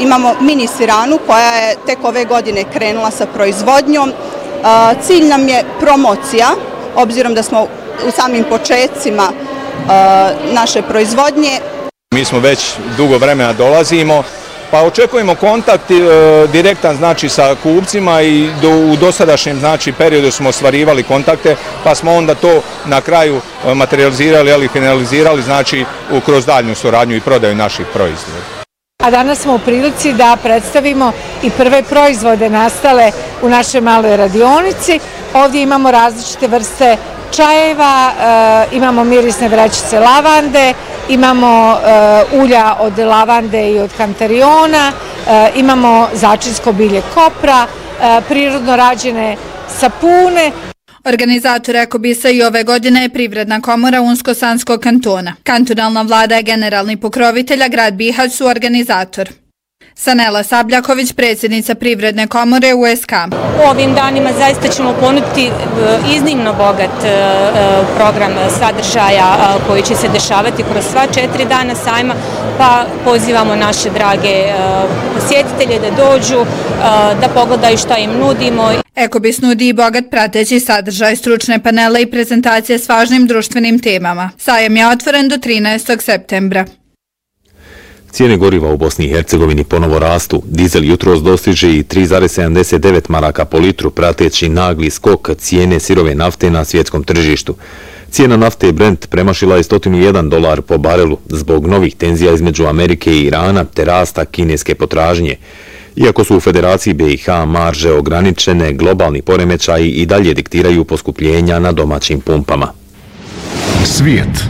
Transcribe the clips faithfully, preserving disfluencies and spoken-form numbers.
Imamo mini siranu koja je tek ove godine krenula sa proizvodnjom. Cilj nam je promocija, obzirom da smo u samim početcima naše proizvodnje. Mi smo već dugo vremena dolazimo, pa očekujemo kontakt e, direktan znači sa kupcima i do, u dosadašnjem znači periodu smo ostvarivali kontakte, pa smo onda to na kraju materializirali ali finalizirali znači kroz daljnju suradnju i prodaju naših proizvoda. A danas smo u prilici da predstavimo i prve proizvode nastale u našoj maloj radionici. Ovdje imamo različite vrste čajeva, e, imamo mirisne vrećice lavande, imamo e, ulja od lavande i od kantariona, e, imamo začinsko bilje kopra, e, prirodno rađene sapune. Organizator Ekobisa i ove godine je Privredna komora Unsko-Sanskog kantona. Kantonalna vlada je generalni pokrovitelj, a grad Bihać su organizator. Sanela Sabljaković, predsjednica Privredne komore U S K. U ovim danima zaista ćemo ponuditi iznimno bogat program sadržaja koji će se dešavati kroz sva četiri dana sajma, pa pozivamo naše drage posjetitelje da dođu, da pogledaju šta im nudimo. Ekobis nudi i bogat prateći sadržaj, stručne panele i prezentacije s važnim društvenim temama. Sajam je otvoren do trinaestog septembra. Cijene goriva u Bosni i Hercegovini ponovo rastu. Dizel jutros dostiže i tri zarez sedamdeset devet maraka po litru, prateći nagli skok cijene sirove nafte na svjetskom tržištu. Cijena nafte Brent premašila je sto jedan dolar po barelu zbog novih tenzija između Amerike i Irana te rasta kineske potražnje. Iako su u Federaciji B i H marže ograničene, globalni poremećaji i dalje diktiraju poskupljenja na domaćim pumpama. Svijet.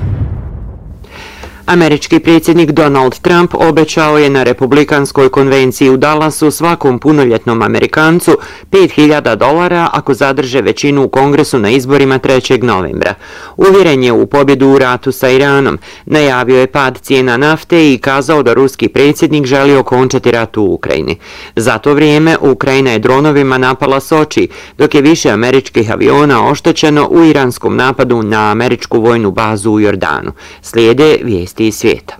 Američki predsjednik Donald Trump obećao je na Republikanskoj konvenciji u Dallasu svakom punoljetnom Amerikancu pet hiljada dolara ako zadrže većinu u Kongresu na izborima trećeg novembra. Uvjeren je u pobjedu u ratu sa Iranom, najavio je pad cijena nafte i kazao da ruski predsjednik želi okončati rat u Ukrajini. Za to vrijeme Ukrajina je dronovima napala Soči, dok je više američkih aviona oštećeno u iranskom napadu na američku vojnu bazu u Jordanu. Slijede vijesti iz svijeta.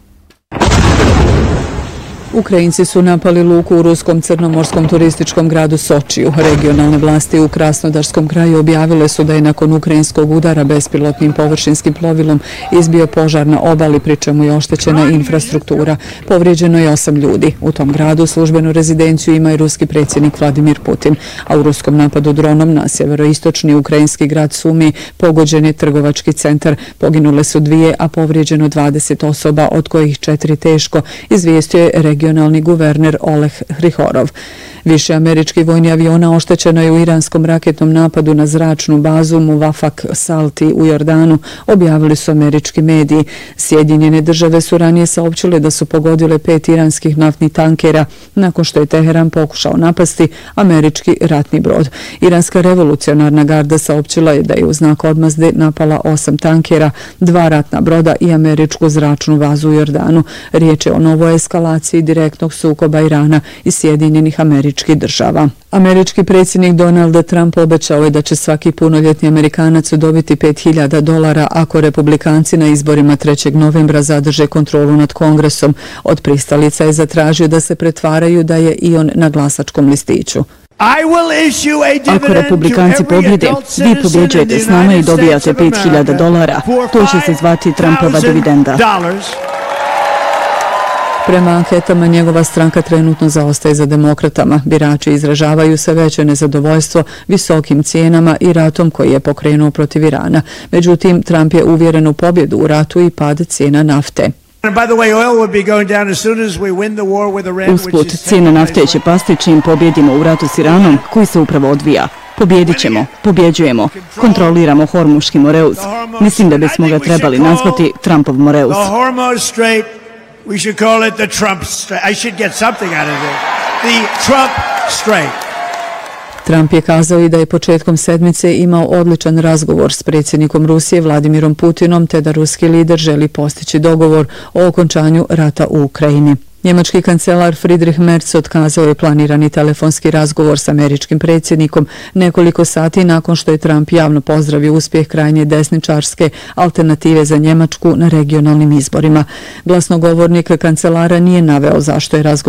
Ukrajinci su napali luku u ruskom crnomorskom turističkom gradu Sočiju. Regionalne vlasti u Krasnodarskom kraju objavile su da je nakon ukrajinskog udara bespilotnim površinskim plovilom izbio požar na obali, pri čemu je oštećena infrastruktura. Povrijeđeno je osam ljudi. U tom gradu službenu rezidenciju ima i ruski predsjednik Vladimir Putin, a u ruskom napadu dronom na sjeveroistočni ukrajinski grad Sumi pogođen je trgovački centar. Poginule su dvije, a povrijeđeno dvadeset osoba, od kojih četiri teško, izvijestio je regionalni regionalni guverner Oleg Hrihorov. Više američkih vojnih aviona oštećeno je u iranskom raketnom napadu na zračnu bazu Muvafak Salti u Jordanu, objavili su američki mediji. Sjedinjene države su ranije saopćile da su pogodile pet iranskih naftnih tankera nakon što je Teheran pokušao napasti američki ratni brod. Iranska revolucionarna garda saopćila je da je u znak odmazde napala osam tankera, dva ratna broda i američku zračnu bazu u Jordanu. Riječ je o novoj eskalaciji direktnog sukoba Irana i Sjedinjenih američkih država. Američki predsjednik Donald Trump obećao je da će svaki punoljetni Amerikanac dobiti pet hiljada dolara ako republikanci na izborima trećeg novembra zadrže kontrolu nad Kongresom. Od pristalica je zatražio da se pretvaraju da je i on na glasačkom listiću. Ako republikanci pobjede, vi pobjeđujete s nama i dobijate pet hiljada dolara. To će se zvati Trumpova dividenda. Prema anketama njegova stranka trenutno zaostaje za demokratama. Birači izražavaju sve veće nezadovoljstvo visokim cijenama i ratom koji je pokrenuo protiv Irana. Međutim, Trump je uvjeren u pobjedu u ratu i pad cijena nafte. Usput, cijena nafte će pasti čim pobjedimo u ratu s Iranom, koji se upravo odvija. Pobjedit ćemo, pobjeđujemo, kontroliramo Hormuški Moreus. Mislim da bismo ga trebali nazvati Trumpov Moreus. We should call it the Trump Strait. I should get something out of it. The Trump Strait. Trump je kazao i da je početkom sedmice imao odličan razgovor s predsjednikom Rusije Vladimirom Putinom, te da ruski lider želi postići dogovor o okončanju rata u Ukrajini. Njemački kancelar Friedrich Merz otkazao je planirani telefonski razgovor s američkim predsjednikom nekoliko sati nakon što je Trump javno pozdravio uspjeh krajnje desničarske alternative za Njemačku na regionalnim izborima. Glasnogovornik kancelara nije naveo zašto je razgovor